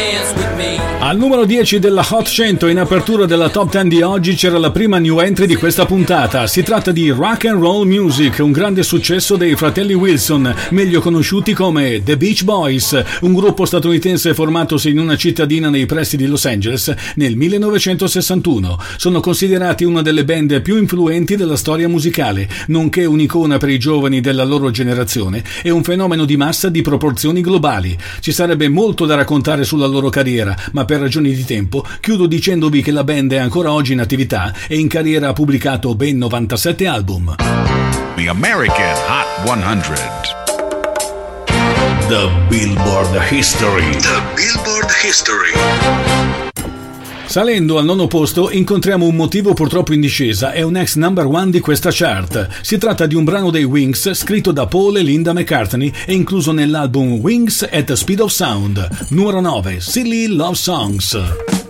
Al numero 10 della Hot 100 in apertura della Top 10 di oggi c'era la prima new entry di questa puntata. Si tratta di Rock and Roll Music, un grande successo dei fratelli Wilson, meglio conosciuti come The Beach Boys, un gruppo statunitense formatosi in una cittadina nei pressi di Los Angeles nel 1961. Sono considerati una delle band più influenti della storia musicale, nonché un'icona per i giovani della loro generazione e un fenomeno di massa di proporzioni globali. Ci sarebbe molto da raccontare sulla loro carriera, ma per ragioni di tempo chiudo dicendovi che la band è ancora oggi in attività e in carriera ha pubblicato ben 97 album. The American Hot 100. The Billboard History. The Billboard History. Salendo al nono posto incontriamo un motivo purtroppo in discesa, è un ex number one di questa chart. Si tratta di un brano dei Wings scritto da Paul e Linda McCartney e incluso nell'album Wings at the Speed of Sound. Numero 9, Silly Love Songs.